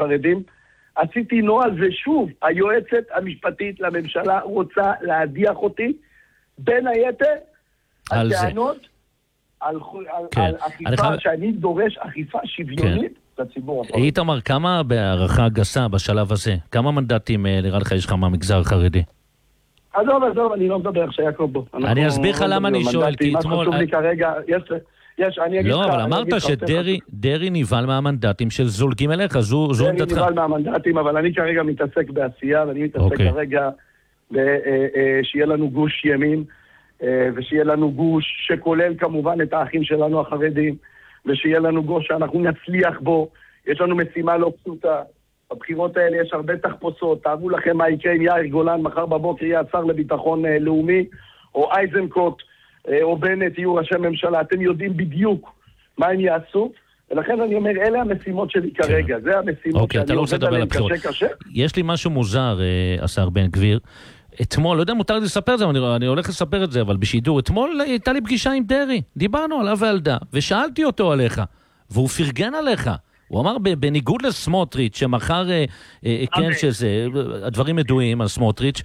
חרדים, עשיתי נוהל, ושוב, היועצת המשפטית לממשלה רוצה להדיח אותי, בין היתר, על טענות, על אכיפה, שאני דורש אכיפה שוויונית לציבור החרדי. איתמר, כמה בהערכה גסה בשלב הזה? כמה מנדטים נראה לך יש לך מהמגזר החרדי? עזוב, אני לא מדבר איך שהיה בו. אני אסביר לך למה אני שואל, כי אתמול... מה חשוב לי כרגע, לא, אבל אמרת שדרי ניבל מהמנדטים של זולגים אליך, זו עמדתך. דרי ניבל מהמנדטים, אבל אני כרגע מתעסק בעשייה, ואני מתעסק כרגע שיהיה לנו גוש ימין, ושיהיה לנו גוש שכולל כמובן את האחים שלנו החרדים, ושיהיה לנו גוש שאנחנו נצליח בו. יש לנו משימה לא פשוטה. בבחירות האלה יש הרבה תחפושות. תארו לכם מה יקרה עם יאיר גולן, מחר בבוקר יהיה השר לביטחון לאומי, או אייזנקוט, או בנט יהיו ראשי ממשלה. אתם יודעים בדיוק מה הם יעשו, ולכן אני אומר, אלה המשימות שלי כרגע. זה המשימות שאני עובד עליהן קשה. יש לי משהו מוזר, השר בן גביר. אתמול, לא יודע, מותר לי לספר את זה, אני הולך לספר את זה, אבל בשידור, אתמול הייתה לי פגישה עם דרי, דיברנו עליו ועלדה, ושאלתי אותו עליך, והוא פרגן עליך. הוא אמר, בניגוד לסמוטריץ', שמחר, כן שזה, הדברים ידועים על סמוטריץ',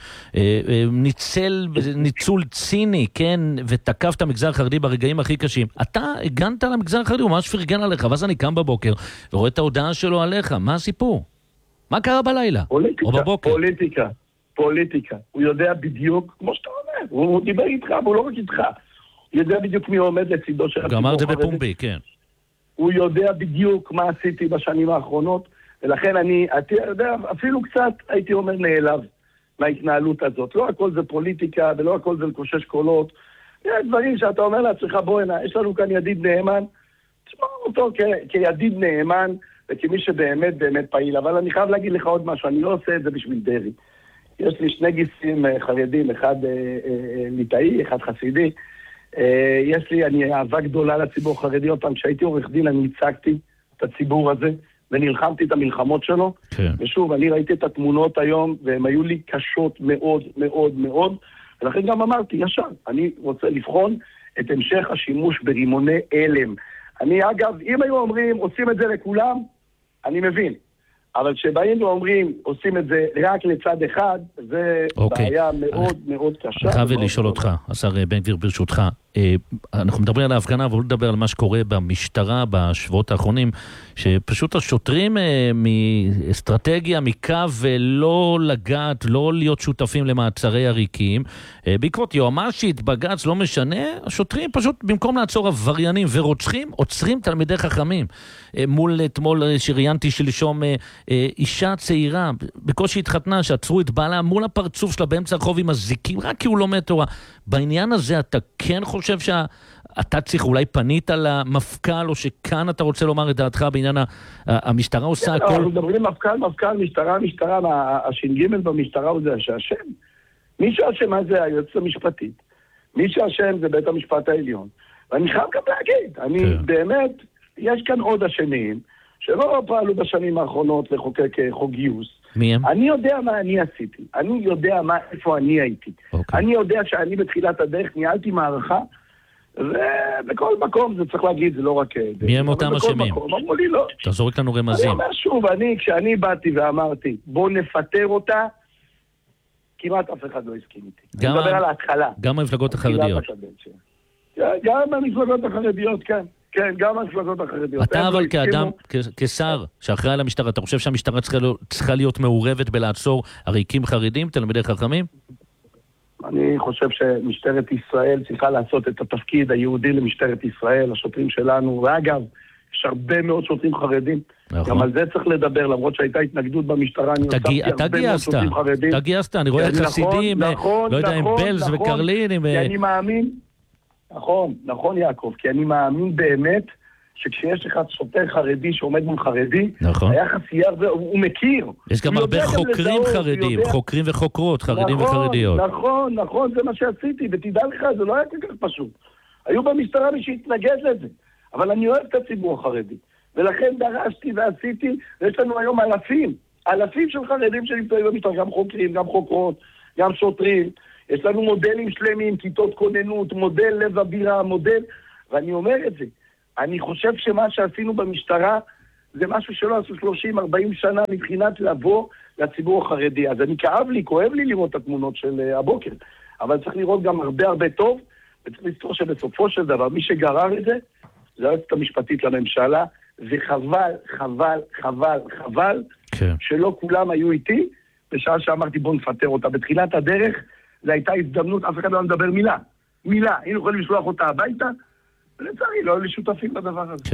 ניצול ציני, כן, ותקף את המגזר החרדי ברגעים הכי קשים. אתה הגנת על המגזר החרדי, הוא ממש פרגן עליך, ואז אני קם בבוקר, ורואה את ההודעה שלו עליך. מה הסיפור? מה קרה בלילה? או בבוקר? פוליטיקה. הוא יודע בדיוק, כמו שאתה אומר, הוא דיבר איתך, אבל הוא לא רק איתך. הוא יודע בדיוק מי עומד לצידו של הציבור. הוא אמר את זה בפומבי, כן. הוא יודע בדיוק מה עשיתי בשנים האחרונות, ולכן אני יודע, אפילו קצת הייתי אומר נעלב מההתנהלות הזאת. לא הכל זה פוליטיקה, ולא הכל זה לקושש קולות. יש דברים שאתה אומר לעצמך, בוא הנה, יש לנו כאן ידיד נאמן, תשמע אותו כידיד נאמן, וכמי שבאמת באמת פעיל. אבל אני חייב להגיד לך עוד משהו, אני לא עושה את זה בשביל דרי. יש לי שני גיסים חרדים, אחד ליטאי, אחד חסידי. אני אהבה גדולה לציבור החרדי. עוד פעם, כשהייתי עורך דין, אני הצגתי את הציבור הזה, ונלחמתי את המלחמות שלו. כן. ושוב, אני ראיתי את התמונות היום, והן היו לי קשות מאוד מאוד מאוד, ולכן גם אמרתי, ישר, אני רוצה לבחון את המשך השימוש ברימוני אלם. אני, אגב, אם היו אומרים, עושים את זה לכולם, אני מבין. אבל כשבאים ואומרים, עושים את זה רק לצד אחד, זה בעיה מאוד מאוד קשה. חייב לשאול אותך, השר בן גביר ברשותך, אנחנו מדברים על ההפגנה, אבל לא לדבר על מה שקורה במשטרה בשבועות האחרונים, שפשוט השוטרים מאסטרטגיה, מקו ולא לגעת, לא להיות שותפים למעצרי עריקים, בעקבות יועמ"שית, בג"ץ, לא משנה, השוטרים פשוט במקום לעצור עבריינים ורוצחים, עוצרים תלמידי חכמים. מול אתמול שראיינתי שלשום אישה צעירה, בקושי התחתנה, שעצרו את בעלה מול הפרצוף שלה באמצע הרחוב עם הזיקים, רק כי הוא לומד תורה. בעניין הזה אתה כן חושב שאתה צריך, אולי פנית למפכ"ל, או שכאן אתה רוצה לומר את דעתך בעניין המשטרה עושה הכל? אנחנו מדברים מפכ"ל, משטרה, הש"ג במשטרה הוא זה שהשם. מי שהשם הזה היועצת המשפטית, מי שהשם זה בית המשפט העליון. ואני חייב גם להגיד, אני באמת, יש כאן עוד השניים, שלא פעלו בשנים האחרונות לחוקק חוק גיוס. מי הם? אני יודע מה אני עשיתי. אני יודע איפה אני הייתי. אני יודע שאני בתחילת הדרך ניהלתי מערכה, ובכל מקום, זה צריך להגיד, זה לא רק... מי הם אותם אשמים? אמרו לי לא. תזורק לנו רמזים. אני אומר שוב, כשאני באתי ואמרתי, בוא נפטר אותה, כמעט אף אחד לא הסכים איתי. אני מדבר על ההתחלה. גם המפלגות החרדיות. גם המפלגות החרדיות, כן. כן, גם המפלגות החרדיות. אתה אבל כאדם, כשר שאחראי על המשטרה, אתה חושב שהמשטרה צריכה להיות מעורבת בלעצור עריקים חרדים, תלמידי חכמים? אני חושב שמשטרת ישראל צריכה לעשות את התפקיד היהודי למשטרת ישראל, השוטרים שלנו, ואגב, יש הרבה מאוד שוטרים חרדים. גם על זה צריך לדבר, למרות שהייתה התנגדות במשטרה, אני הוספתי הרבה מאוד שוטרים חרדים. אתה גייסת, אני רואה חסידים, לא יודע, עם בלז וקרלין. כי אני מאמין, נכון יעקב, כי אני מאמין באמת שכשיש לך שוטר חרדי שעומד מול חרדי, היחס יהיה הרבה, הוא מכיר. יש גם הרבה חוקרים חרדים, חוקרים וחוקרות, חרדים וחרדיות. נכון, זה מה שעשיתי, ותדע לך, זה לא היה כל כך פשוט. היו במשטרה מי שהתנגד לזה, אבל אני אוהב את הציבור החרדי, ולכן דרשתי ועשיתי, ויש לנו היום אלפים של חרדים שנמצאים במשטרה, גם חוקרים, גם חוקרות, גם שוטרים, יש לנו מודלים שלמים, כיתות כוננות, מודל לב הבירה, ואני אומר את זה, אני חושב שמה שעשינו במשטרה זה משהו שלא עשו 30-40 שנה מבחינת לבוא לציבור החרדי. אז כואב לי לראות את התמונות של הבוקר, אבל צריך לראות גם הרבה טוב, וצריך לזכור שבסופו של דבר, מי שגרר את זה, זה היועצת המשפטית לממשלה, וחבל שלא כולם היו איתי, בשעה שאמרתי בוא נפטר אותה. בתחילת הדרך, זו הייתה הזדמנות, אף אחד לא מדבר מילה. היינו יכולים לשלוח אותה הביתה, ולצערי לא היו לי שותפים בדבר הזה.